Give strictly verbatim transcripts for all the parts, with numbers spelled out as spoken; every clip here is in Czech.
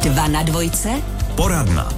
Dva na dvojce. Poradna.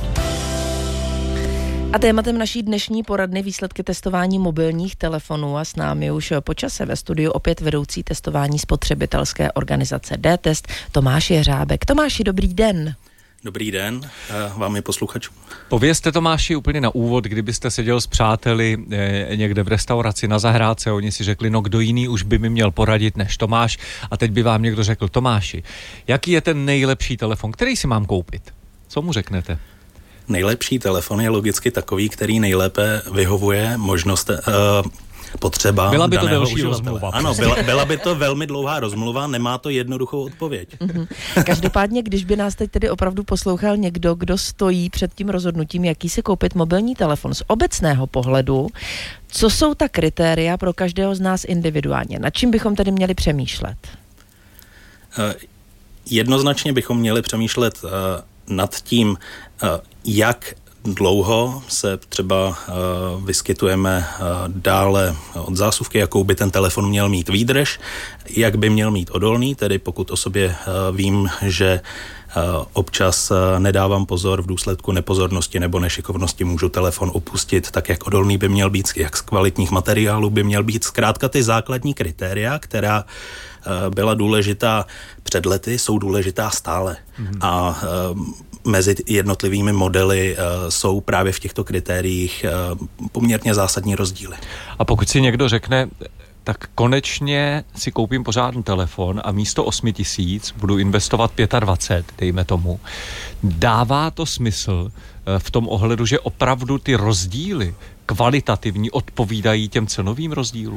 A tématem naší dnešní poradny výsledky testování mobilních telefonů a s námi už po čase ve studiu opět vedoucí testování spotřebitelské organizace D-Test Tomáš Jeřábek. Tomáši, dobrý den. Dobrý den, vám je posluchačům. Povězte, Tomáši, úplně na úvod, kdybyste seděl s přáteli eh, někde v restauraci na zahrádce, oni si řekli, no kdo jiný už by mi měl poradit než Tomáš, a teď by vám někdo řekl, Tomáši, jaký je ten nejlepší telefon, který si mám koupit? Co mu řeknete? Nejlepší telefon je logicky takový, který nejlépe vyhovuje možnost... Uh, potřeba Byla by to daného delší uživatele. rozmluva. Ano, byla, byla by to velmi dlouhá rozmluva, nemá to jednoduchou odpověď. Mm-hmm. Každopádně, když by nás teď tedy opravdu poslouchal někdo, kdo stojí před tím rozhodnutím, jaký si koupit mobilní telefon z obecného pohledu, co jsou ta kritéria pro každého z nás individuálně? Nad čím bychom tedy měli přemýšlet? Uh, jednoznačně bychom měli přemýšlet uh, nad tím, uh, jak dlouho se třeba uh, vyskytujeme uh, dále od zásuvky, jakou by ten telefon měl mít výdrž, jak by měl mít odolný, tedy pokud o sobě uh, vím, že uh, občas uh, nedávám pozor, v důsledku nepozornosti nebo nešikovnosti můžu telefon opustit, tak jak odolný by měl být, jak z kvalitních materiálů by měl být. Zkrátka ty základní kritéria, která uh, byla důležitá před lety, jsou důležitá stále. Mm-hmm. A uh, mezi jednotlivými modely uh, jsou právě v těchto kritériích uh, poměrně zásadní rozdíly. A pokud si někdo řekne, tak konečně si koupím pořádný telefon a místo osmi tisíc budu investovat dvacet pět, dejme tomu, dává to smysl uh, v tom ohledu, že opravdu ty rozdíly kvalitativní odpovídají těm cenovým rozdílům?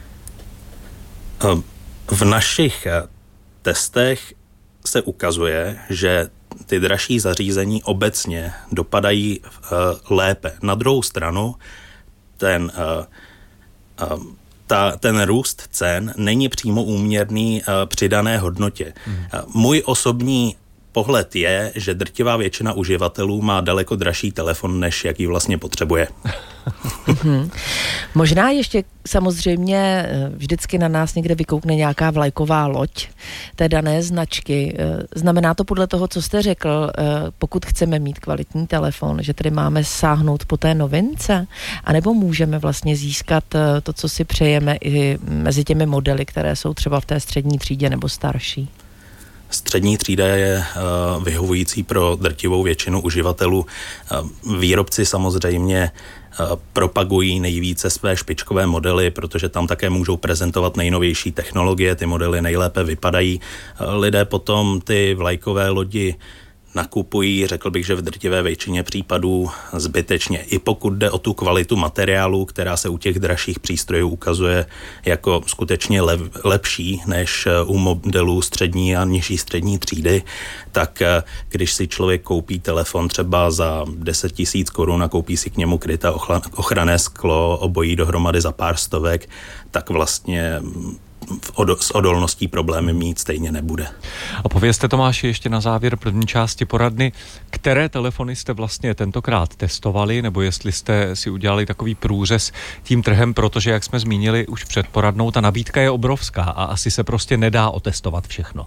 Uh, v našich uh, testech se ukazuje, že ty dražší zařízení obecně dopadají uh, lépe. Na druhou stranu ten, uh, uh, ta, ten růst cen není přímo úměrný uh, přidané hodnotě. Hmm. Uh, můj osobní pohled je, že drtivá většina uživatelů má daleko dražší telefon, než jaký vlastně potřebuje. mm-hmm. Možná ještě samozřejmě vždycky na nás někde vykoukne nějaká vlajková loď té dané značky. Znamená to podle toho, co jste řekl, pokud chceme mít kvalitní telefon, že tedy máme sáhnout po té novince, anebo můžeme vlastně získat to, co si přejeme i mezi těmi modely, které jsou třeba v té střední třídě nebo starší? Střední třída je uh, vyhovující pro drtivou většinu uživatelů. Uh, výrobci samozřejmě uh, propagují nejvíce své špičkové modely, protože tam také můžou prezentovat nejnovější technologie, ty modely nejlépe vypadají. Uh, lidé potom ty vlajkové lodi nakupují, řekl bych, že v drtivé většině případů zbytečně. I pokud jde o tu kvalitu materiálu, která se u těch dražších přístrojů ukazuje jako skutečně lep, lepší než u modelů střední a nižší střední třídy, tak když si člověk koupí telefon třeba za deset tisíc korun a koupí si k němu kryté ochranné sklo, obojí dohromady za pár stovek, tak vlastně s odolností problémy mít stejně nebude. A povězte, Tomáši, ještě na závěr první části poradny, které telefony jste vlastně tentokrát testovali, nebo jestli jste si udělali takový průřez tím trhem, protože, jak jsme zmínili už před poradnou, ta nabídka je obrovská a asi se prostě nedá otestovat všechno.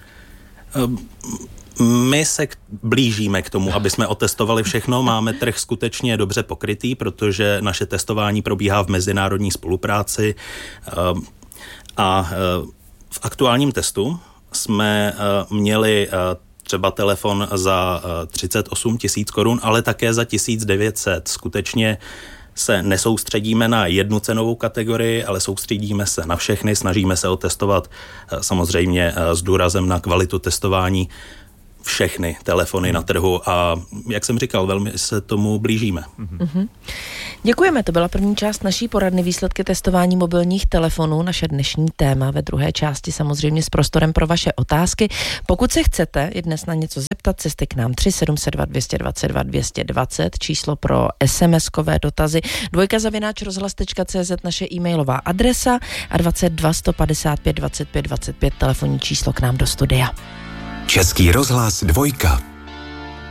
My se blížíme k tomu, aby jsme otestovali všechno. Máme trh skutečně dobře pokrytý, protože naše testování probíhá v mezinárodní spolupráci. A v aktuálním testu jsme měli třeba telefon za třicet osm tisíc korun, ale také za tisíc devět set. Skutečně se nesoustředíme na jednu cenovou kategorii, ale soustředíme se na všechny, snažíme se otestovat samozřejmě s důrazem na kvalitu testování všechny telefony na trhu a jak jsem říkal, velmi se tomu blížíme. Mm-hmm. Děkujeme, to byla první část naší poradny výsledky testování mobilních telefonů, naše dnešní téma. Ve druhé části samozřejmě s prostorem pro vaše otázky. Pokud se chcete i dnes na něco zeptat, cesty k nám tři sedm set dva, dvě dvacet dva, dvě dvacet, číslo pro SMSkové dotazy, dvojka zavináč rozhlas tečka cé zet naše e-mailová adresa a dvacet dva sto padesát pět dvacet pět dvacet pět telefonní číslo k nám do studia. Český rozhlas dvojka.